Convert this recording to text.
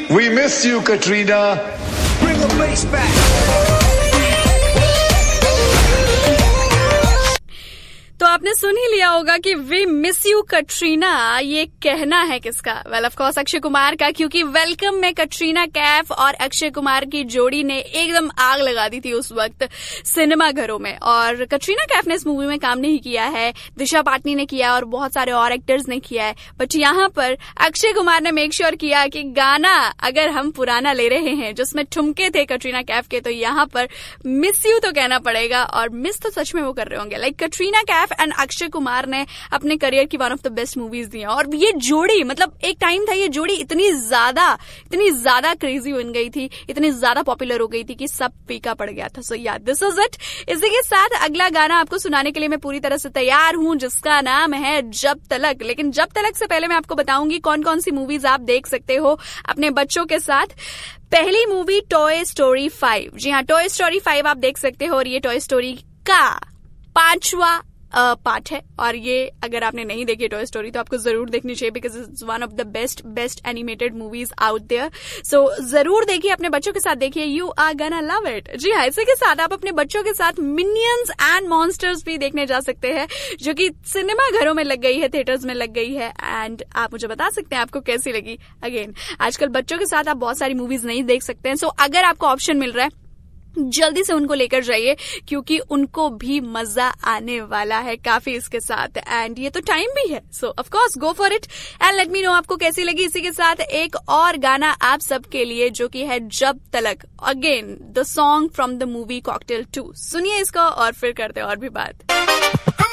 We miss you, Katrina. Bring the bass back. तो आपने सुन ही लिया होगा कि वी मिस यू कटरीना, ये कहना है किसका? Well of course Akshay Kumar का, क्योंकि वेलकम में कटरीना कैफ और अक्षय कुमार की जोड़ी ने एकदम आग लगा दी थी उस वक्त सिनेमा घरों में। और कटरीना कैफ ने इस मूवी में काम नहीं किया है, दिशा पाटनी ने किया और बहुत सारे और एक्टर्स ने किया है, बट यहाँ पर अक्षय कुमार ने मेक श्योर किया कि गाना अगर हम पुराना ले रहे हैं जिसमें ठुमके थे कटरीना कैफ के, तो यहाँ पर मिस यू तो कहना पड़ेगा। और मिस तो सच में वो कर रहे होंगे, लाइक कटरीना कैफ एंड अक्षय कुमार ने अपने करियर की one of the best movies दी हैं। और ये जोड़ी, मतलब एक टाइम था ये जोड़ी इतनी ज्यादा क्रेजी बन गई थी, इतनी ज्यादा पॉपुलर हो गई थी कि सब फीका पड़ गया था। सो या दिस इज इट। इसी के साथ अगला गाना आपको सुनाने के लिए मैं पूरी तरह से तैयार हूं, जिसका नाम है जब तलक। लेकिन जब तलक से पहले मैं आपको बताऊंगी कौन कौन सी मूवीज आप देख सकते हो अपने बच्चों के साथ। पहली मूवी टॉय स्टोरी 5। जी हाँ, टॉय स्टोरी 5 आप देख सकते हो और ये टॉय स्टोरी का 5वां पार्ट है। और ये अगर आपने नहीं देखी टॉय स्टोरी तो आपको जरूर देखनी चाहिए, because it's one of the best animated movies out there. सो जरूर देखिए, अपने बच्चों के साथ देखिए, यू आर गना लव इट। जी हाँ, इसी के साथ आप अपने बच्चों के साथ मिनियंस एंड मॉन्स्टर्स भी देखने जा सकते हैं, जो कि सिनेमा घरों में लग गई है, थिएटर्स में लग गई है। एंड आप मुझे बता सकते हैं आपको कैसी लगी। अगेन, आजकल बच्चों के साथ आप बहुत सारी मूवीज नहीं देख सकते हैं, सो अगर आपको ऑप्शन मिल रहा है जल्दी से उनको लेकर जाइए, क्योंकि उनको भी मजा आने वाला है काफी इसके साथ। एंड ये तो टाइम भी है, सो of course go for it and let me know आपको कैसी लगी। इसी के साथ एक और गाना आप सबके लिए, जो कि है जब तलक, again the song from the movie cocktail 2। सुनिए इसको और फिर करते हैं और भी बात।